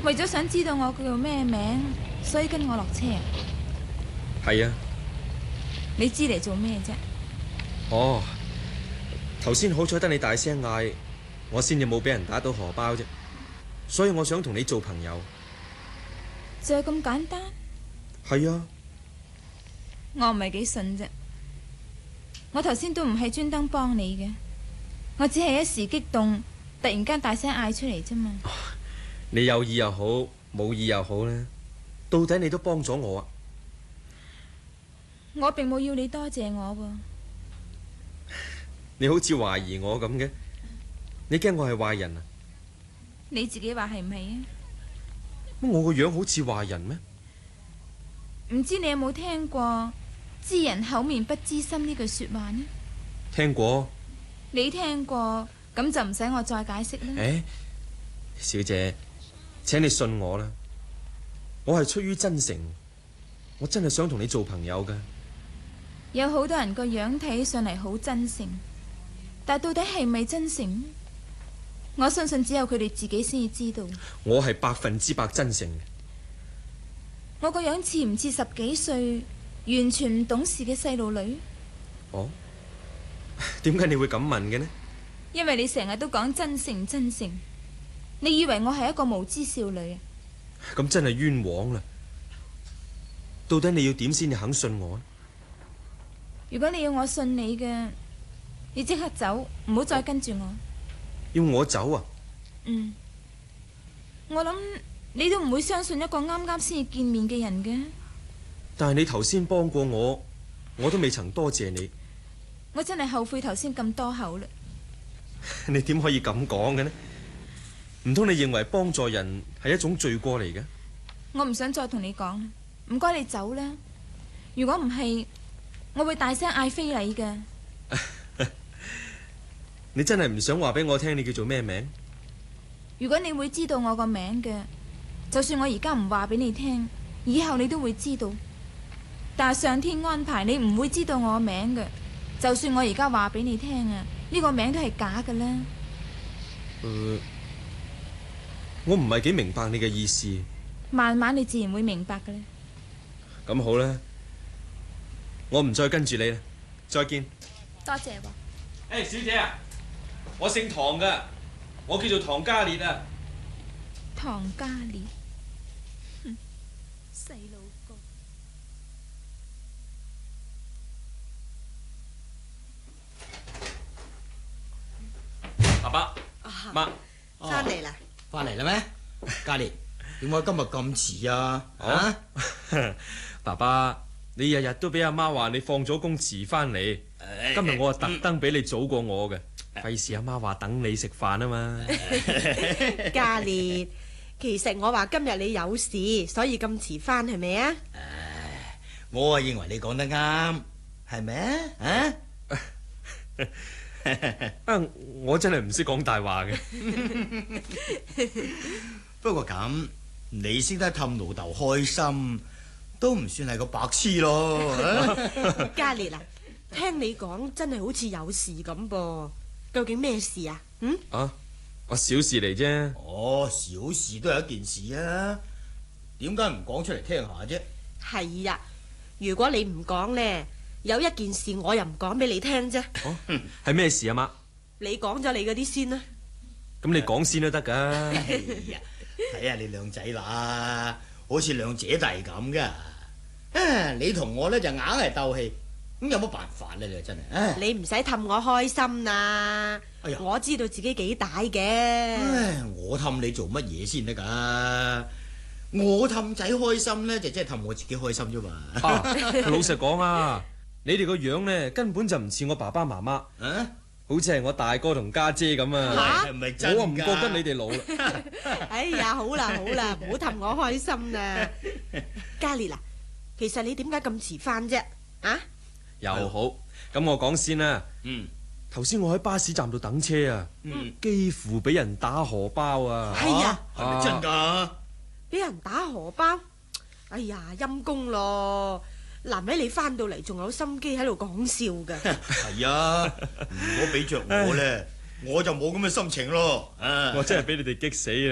為咗想知道我叫做咩名，所以跟我落車啊？ 係啊。 你知嚟做咩啫？ 哦，頭先好彩得你大聲嗌，我先至冇俾人打到荷包啫。所以我想同你做朋友。 就係咁簡單？ 係啊。 我唔係幾信啫。我頭先都唔係專登幫你嘅，我只係一時激動，突然間大聲嗌出嚟啫嘛。 你有意又好，冇意又好咧，到底你都幫咗我啊！ 我並冇要你多謝我喎。 你好似懷疑我咁嘅，你驚我係壞人啊？ 你自己話係唔係啊？ 乜我個樣好似壞人咩？ 唔知你有冇聽過知人口面不知心呢句說話呢？ 聽過。 你聽過，咁就唔使我再解釋啦。 小姐，請你信我啦，我係出於真誠，我真係想同你做朋友噶。 有好多人個樣睇起上嚟好真誠，但到底係咪真誠呢？我相信只有佢哋自己先至知道。 我係100%真誠嘅。 我個樣似唔似10幾歲完全唔懂事嘅細路女？ 哦，點解你會咁問嘅呢？ 因為你成日都講真誠真誠，你以為我係一個無知少女啊？ 咁真係冤枉啦！到底你要點先至肯信我？ 如果你要我信你嘅，你即刻走，唔好再跟住我。 要我走啊？ 我諗你都唔會相信一個啱啱先至見面嘅人嘅。 但係你頭先幫過我，我都未曾多謝你。 我真係後悔頭先咁多口啦。 你點可以咁講嘅呢？唔通你認為幫助人係一種罪過嚟嘅？ 我唔想再同你講啦，唔該你走啦。如果唔係，我會大聲嗌非禮㗎。 你真係唔想話俾我聽你叫做咩名？ 如果你會知道我個名嘅，就算我而家唔話俾你聽，以後你都會知道。但係上天安排你唔會知道我個名嘅，就算我而家話俾你聽啊，呢個名都係假㗎啦。 我唔係幾明白你嘅意思。 慢慢你自然會明白㗎啦。 咁好啦，我唔再跟住你啦，再見。 多謝喎。 小姐啊，我姓唐㗎，我叫做唐家烈啊。 唐家烈，細路哥。 爸爸媽， 翻嚟啦？ 翻嚟啦咩？家烈，點解今日咁遲啊？ 爸爸，你日日都俾阿媽話你放咗工遲翻嚟，今日我啊特登俾你早過我嘅，費事阿媽話等你食飯啊嘛。 家烈，其實我話今日你有事，所以咁遲翻係咪啊？ 我啊認為你講得啱，係咪啊？ 我真係唔識講大話嘅。 不過咁，你識得氹老豆開心，都唔算係個白痴咯。 家烈啊，聽你講真係好似有事咁噃，究竟咩事啊？ 我小事嚟啫。 哦，小事都係一件事啊，點解唔講出嚟聽下啫？ 係啊，如果你唔講呢，有一件事我又唔講俾你聽啫。 係咩事啊媽？ 你講咗你嗰啲先啦。 咁你講先都得噶。 睇下你兩仔啦，好似兩姐弟咁噶。你同我呢就硬係鬥氣，咁有乜辦法呢？你真係。 你唔使氹我開心啦。 哎呀， 我知道自己幾大嘅。 我氹你做乜嘢先得噶？我氹仔開心呢，就即係氹我自己開心啫嘛。 老實講啊，你哋個樣呢，根本就唔似我爸爸媽媽。好似係我大哥同家姐咁啊！ 係咪真㗎？ 我唔覺得你哋老啦。 哎呀，好啦好啦，唔好氹我開心啦。家烈啊，其實你點解咁遲翻啫？啊？ 又好，咁我講先啦。頭先我喺巴士站度等車啊，幾乎俾人打荷包啊！ 係啊， 係咪真㗎？ 俾人打荷包？哎呀，陰公咯！難為你翻到嚟仲有心機喺度講笑㗎。 係啊，如果俾着我咧，我就冇咁嘅心情咯。 我真係俾你哋激死啊！